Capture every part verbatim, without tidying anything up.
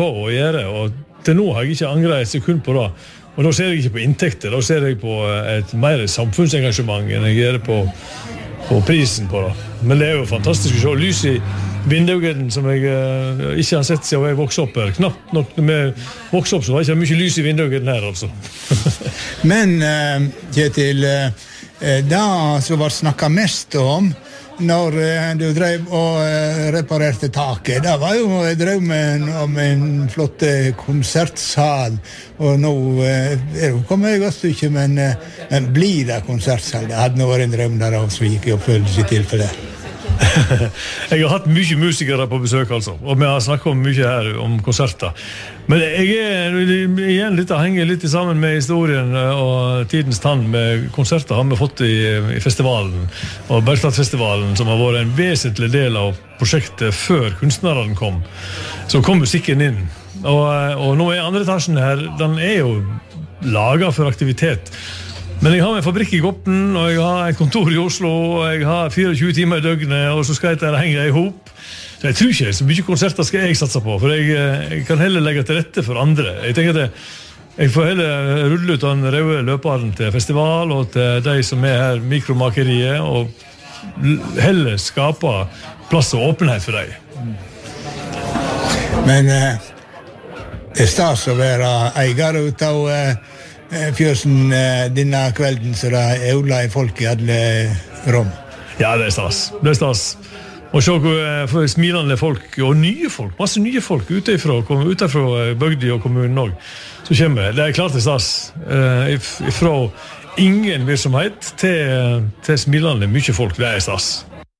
på å gjøre, og til nå har jeg ikke angret et sekund på det. Og da ser jeg ikke på inntekter, da ser jeg på et mer samfunnsengasjement enn jeg gjør på, på prisen på det. Men det er jo fantastisk å se lys i vindugen som jeg uh, ikke har sett siden jeg vokste opp her. Knapt nok når vi vokste opp, så var det ikke mye lys i vindugen her, altså. Men, uh, Kjetil, uh, det som var snakket mest om, når uh, du drev og uh, reparerte taket, det var jo drømmen om en flott konsertsal, og nå uh, er det kommet et godt stykke, men, uh, men blir det konsertsal? Det hadde nå vært en drøm der av, så gikk i oppfølgelse i tilfelle. Jeg har hatt mye musikere på besøk, altså, og vi har snakket om mye her om konserter. Men jeg er igjen litt avhengig litt sammen med historien og tidens tann med konserter har vi fått i, i festivalen, og Bergstadfestivalen, som har vært en vesentlig del av prosjektet før kunstnerne kom. Så kom musikken inn, og, og nå er andre etasjen her, den er jo laget for aktivitet. Men jeg har en fabrikk i Gopten, og jeg har et kontor i Oslo, og jeg har tjuefire timer i døgnet, og så skal jeg der henge i hop. Så jeg tror ikke så mye konserter skal jeg satse på, for jeg, jeg kan heller legge til rette for andre. Jeg tenker at jeg, jeg får heller rulle ut den røde løperen til festival, og til de som er her mikromakeriet, og heller skape plass og åpenhet for dem. Men eh, det er stas å være eier ut av eh, fjøsen eh, denne kvelden, så det er Ola i folk i alle rom. Ja, det er stas. Det er stas. Og se hvor smilende folk, og nye folk, masse nye folk utenfra, utenfra bygda og kommunen også. Så kommer det. Det er klart det er stas. Eh, fra ingen virksomhet til, til smilende mye folk, det er stas.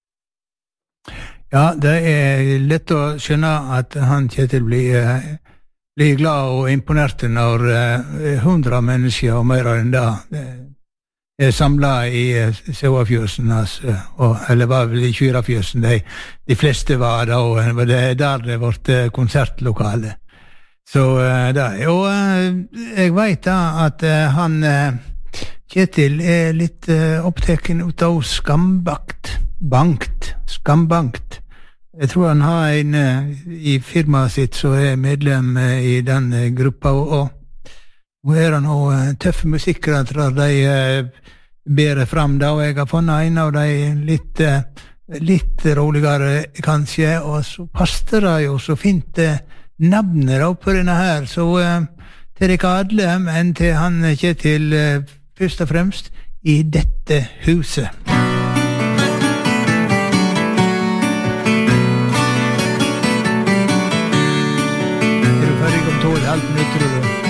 Ja, det er lett å skjønne at han Kjetil blir blir glad og imponert når hundra uh, mennesker og mer enn det er samlet i uh, Sauafjøsen, altså, og, eller var vel i Kyrafjøsen, de, de fleste var da, og det er der det ble uh, konsertlokale. Så uh, da, og uh, jeg vet da at uh, han uh, Kjetil er litt uh, opptaken ut av skambakt, bankt, skambankt. Jeg tror han har en i firmaet sitt som er medlem i den gruppa, og nå er han også tøffe musikere, tror de bærer frem da, og jeg har funnet en av de litt, litt roligere kanskje, og så passer det jo så fint navnet da på denne her, så til dere alle, men til han Kjetil først og fremst i dette huset. Halvt minutter, tror du?